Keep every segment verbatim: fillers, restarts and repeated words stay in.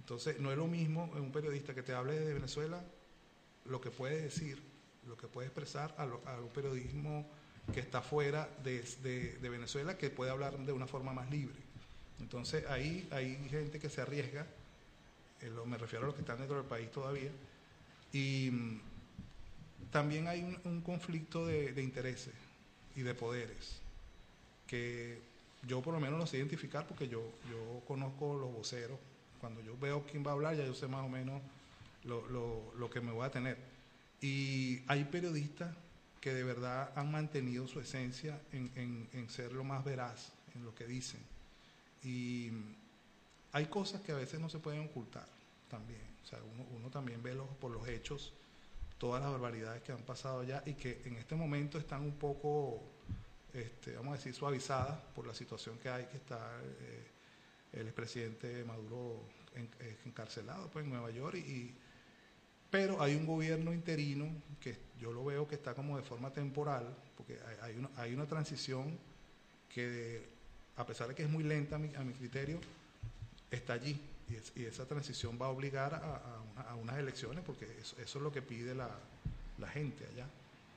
Entonces, no es lo mismo un periodista que te hable de Venezuela, lo que puede decir, lo que puede expresar, a, lo, a un periodismo que está fuera de, de, de Venezuela, que puede hablar de una forma más libre. Entonces, ahí hay gente que se arriesga, eh, lo, me refiero a los que están dentro del país todavía, y mm, también hay un, un conflicto de, de intereses y de poderes, que yo por lo menos los sé identificar porque yo, yo conozco los voceros. Cuando yo veo quién va a hablar, ya yo sé más o menos lo, lo, lo que me voy a tener. Y hay periodistas que de verdad han mantenido su esencia en, en, en ser lo más veraz en lo que dicen. Y hay cosas que a veces no se pueden ocultar también. O sea, uno, uno también ve los, por los hechos todas las barbaridades que han pasado allá y que en este momento están un poco, este, vamos a decir, suavizadas por la situación que hay, que está eh, el expresidente Maduro en, eh, encarcelado pues, en Nueva York. Y, pero hay un gobierno interino que yo lo veo que está como de forma temporal, porque hay, hay, una, hay una transición que, a pesar de que es muy lenta a mi, a mi criterio, está allí. Y, es, y esa transición va a obligar a, a, una, a unas elecciones, porque eso, eso es lo que pide la, la gente allá.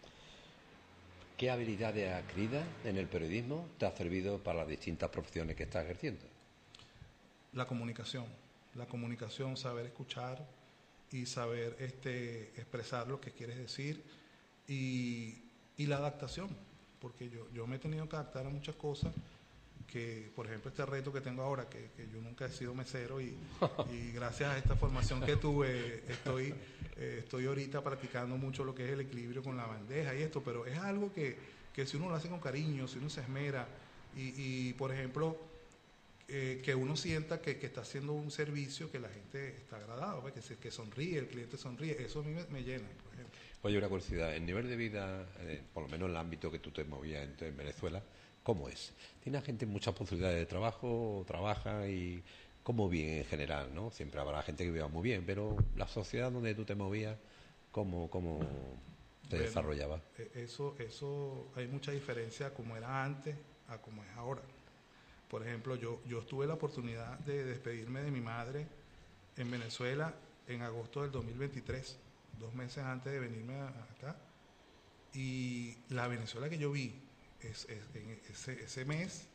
¿Qué habilidades adquiridas en el periodismo te ha servido para las distintas profesiones que estás ejerciendo? La comunicación, la comunicación, saber escuchar y saber este, expresar lo que quieres decir, y, y la adaptación, porque yo, yo me he tenido que adaptar a muchas cosas, que por ejemplo este reto que tengo ahora, que, que yo nunca he sido mesero y, y gracias a esta formación que tuve estoy, eh, estoy ahorita practicando mucho lo que es el equilibrio con la bandeja y esto, pero es algo que, que si uno lo hace con cariño, si uno se esmera y, y por ejemplo eh, que uno sienta que, que está haciendo un servicio, que la gente está agradada, ¿ves? que, se, que sonríe, el cliente sonríe, eso a mí me, me llena, por ejemplo. Oye, una curiosidad, el nivel de vida, eh, por lo menos en el ámbito que tú te movías en, en Venezuela, ¿cómo es? ¿Tiene la gente muchas posibilidades de trabajo, trabaja y cómo bien en general, ¿no? Siempre habrá gente que viva muy bien, pero la sociedad donde tú te movías, ¿cómo, cómo te Bueno, desarrollabas? eso, eso hay mucha diferencia como era antes a como es ahora. Por ejemplo, yo, yo tuve la oportunidad de despedirme de mi madre en Venezuela en agosto del dos mil veintitrés, dos meses antes de venirme a, a acá. Y la Venezuela que yo vi es, es, en ese, ese mes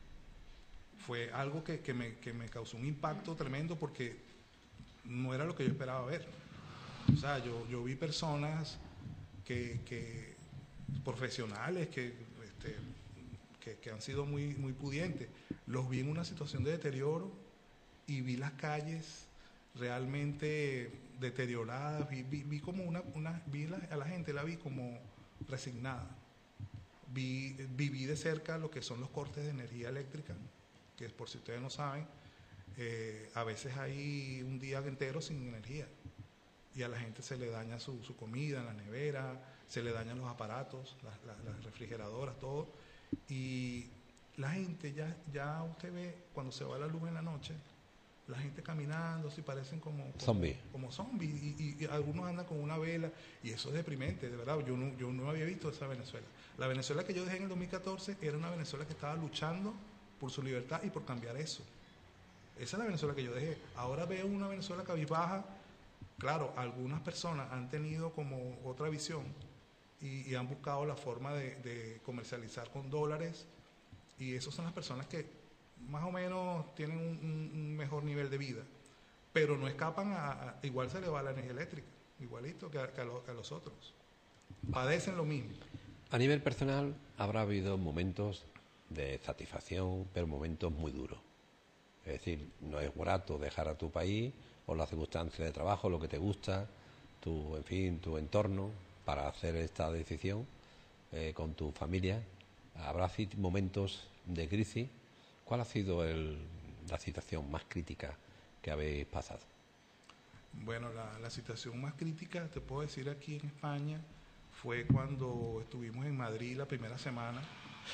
fue algo que, que, me, que me causó un impacto tremendo, porque no era lo que yo esperaba ver. O sea, yo, yo vi personas que, que profesionales que, este, que, que han sido muy, muy pudientes. Los vi en una situación de deterioro y vi las calles realmente deterioradas. Vi, vi, vi como una, una vi la, a la gente la vi como resignada. Vi, viví de cerca lo que son los cortes de energía eléctrica, que por si ustedes no saben, eh, a veces hay un día entero sin energía y a la gente se le daña su, su comida en la nevera, se le dañan los aparatos, las, las, las refrigeradoras, todo. Y la gente ya, ya usted ve cuando se va la luz en la noche, la gente caminando, así parecen como, como zombies. Como zombies y, y, y algunos andan con una vela, y eso es deprimente, de verdad. Yo no, yo no había visto esa Venezuela. La Venezuela que yo dejé en el dos mil catorce era una Venezuela que estaba luchando por su libertad y por cambiar eso. Esa es la Venezuela que yo dejé. Ahora veo una Venezuela cabizbaja. Claro, algunas personas han tenido como otra visión y, y han buscado la forma de, de comercializar con dólares, y esas son las personas que más o menos tienen un, un, un mejor nivel de vida, pero no escapan a, a, igual se le va la energía eléctrica, igualito que a, que a, lo, que a los otros. Padecen lo mismo. A nivel personal habrá habido momentos de satisfacción, pero momentos muy duros. Es decir, no es grato dejar a tu país o las circunstancias de trabajo, lo que te gusta, tu, en fin, tu entorno, para hacer esta decisión eh, con tu familia. Habrá momentos de crisis. ¿Cuál ha sido el, la situación más crítica que habéis pasado? Bueno, la, la situación más crítica, te puedo decir, aquí en España, fue cuando estuvimos en Madrid la primera semana,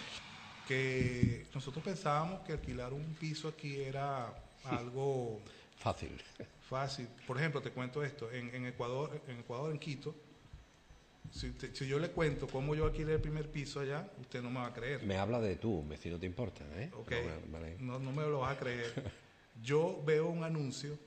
que nosotros pensábamos que alquilar un piso aquí era algo fácil. Fácil. Por ejemplo, te cuento esto, en, en Ecuador, en Ecuador, en Quito, si, te, si yo le cuento cómo yo alquilé el primer piso allá, usted no me va a creer. Me habla de tú, si no te importa, ¿eh? Ok, Pero, vale. no, no me lo vas a creer. Yo veo un anuncio